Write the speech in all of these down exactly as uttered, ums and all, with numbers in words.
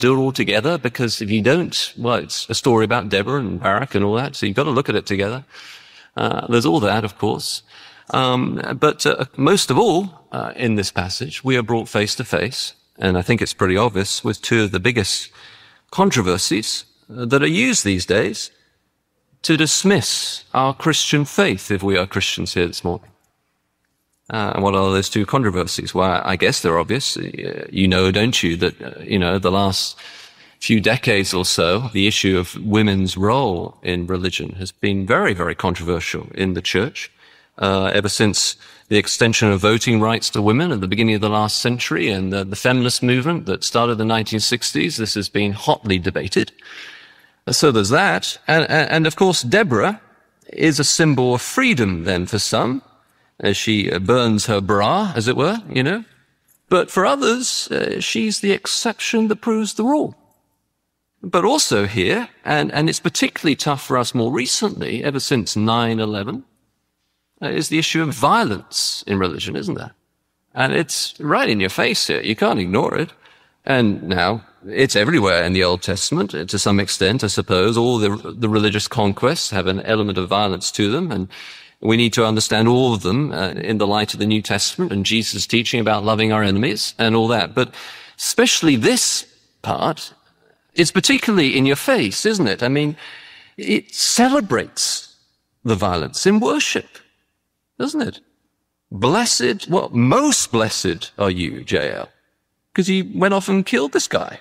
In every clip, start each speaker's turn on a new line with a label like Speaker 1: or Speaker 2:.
Speaker 1: do it all together, because if you don't, well, it's a story about Deborah and Barak and all that, so you've got to look at it together. Uh, there's all that, of course. Um, but uh, most of all, uh, in this passage, we are brought face to face, and I think it's pretty obvious, with two of the biggest controversies uh, that are used these days to dismiss our Christian faith, if we are Christians here this morning. Uh, and what are those two controversies? Well, I guess they're obvious. You know, don't you, that, uh, you know, the last few decades or so, the issue of women's role in religion has been very, very controversial in the church. Uh, ever since the extension of voting rights to women at the beginning of the last century and the, the feminist movement that started in the nineteen sixties, this has been hotly debated. So there's that. And, and of course, Deborah is a symbol of freedom then for some, as she burns her bra, as it were, you know. But for others, uh, she's the exception that proves the rule. But also here, and, and it's particularly tough for us more recently, ever since nine eleven, uh, is the issue of violence in religion, isn't there? And it's right in your face here. You can't ignore it. And now, it's everywhere in the Old Testament, to some extent, I suppose. All the, the religious conquests have an element of violence to them, and we need to understand all of them uh, in the light of the New Testament and Jesus' teaching about loving our enemies and all that. But especially this part is particularly in your face, isn't it? I mean, it celebrates the violence in worship, doesn't it? Blessed, well, most blessed are you, J L, because he went off and killed this guy.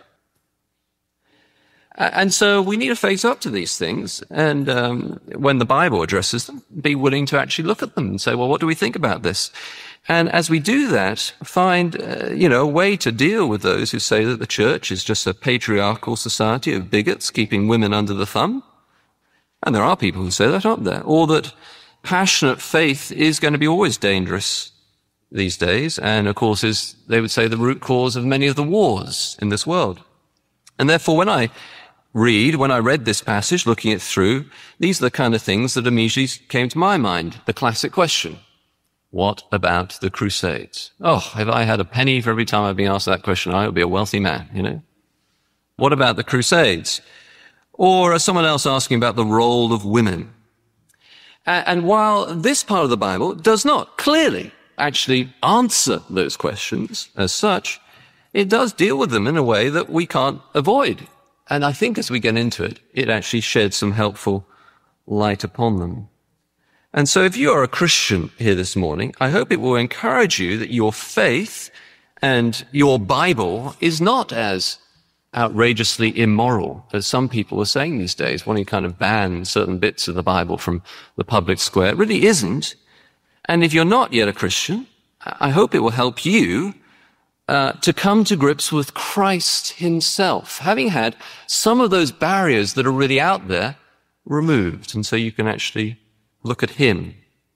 Speaker 1: And so we need to face up to these things, and um, when the Bible addresses them, be willing to actually look at them and say, well, what do we think about this? And as we do that, find, uh, you know, a way to deal with those who say that the church is just a patriarchal society of bigots keeping women under the thumb. And there are people who say that, aren't there? Or that passionate faith is going to be always dangerous these days, and of course is, they would say, the root cause of many of the wars in this world. And therefore, when I read, when I read this passage, looking it through, these are the kind of things that immediately came to my mind. The classic question: what about the Crusades? Oh, if I had a penny for every time I've been asked that question, I would be a wealthy man, you know. What about the Crusades? Or as someone else asking about the role of women. And while this part of the Bible does not clearly actually answer those questions as such, it does deal with them in a way that we can't avoid. And I think as we get into it, it actually sheds some helpful light upon them. And so if you are a Christian here this morning, I hope it will encourage you that your faith and your Bible is not as outrageously immoral as some people are saying these days, wanting to kind of ban certain bits of the Bible from the public square. It really isn't. And if you're not yet a Christian, I hope it will help you Uh, to come to grips with Christ himself, having had some of those barriers that are really out there removed, and so you can actually look at him.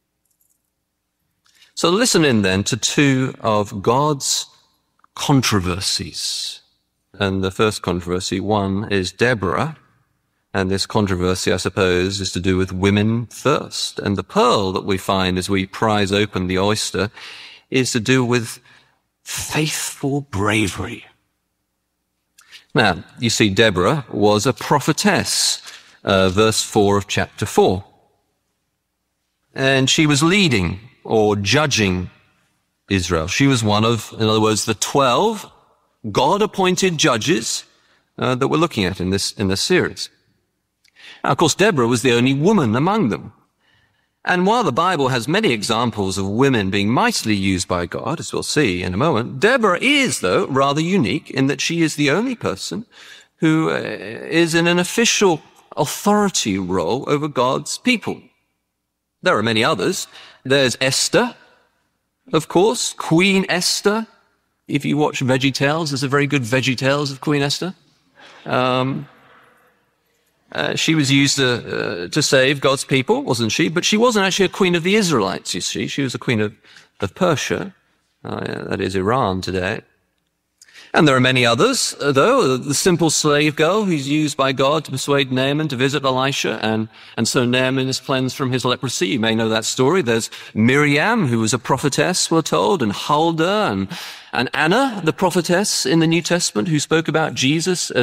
Speaker 1: So listen in then to two of God's controversies. And the first controversy, one, is Deborah, and this controversy, I suppose, is to do with women first. And the pearl that we find as we prise open the oyster is to do with faithful bravery. Now, you see, Deborah was a prophetess, uh, verse four of chapter four. And she was leading or judging Israel. She was one of, in other words, the twelve God-appointed judges uh, that we're looking at in this, in this series. Now, of course, Deborah was the only woman among them. And while the Bible has many examples of women being mightily used by God, as we'll see in a moment, Deborah is, though, rather unique in that she is the only person who uh, is in an official authority role over God's people. There are many others. There's Esther, of course, Queen Esther. If you watch VeggieTales, there's a very good VeggieTales of Queen Esther. Um, Uh, she was used uh, uh, to save God's people, wasn't she? But she wasn't actually a queen of the Israelites, you see. She was a queen of, of Persia, uh, that is Iran today. And there are many others, though. The simple slave girl who's used by God to persuade Naaman to visit Elisha, and, and so Naaman is cleansed from his leprosy. You may know that story. There's Miriam, who was a prophetess, we're told, and Huldah, and, and Anna, the prophetess in the New Testament, who spoke about Jesus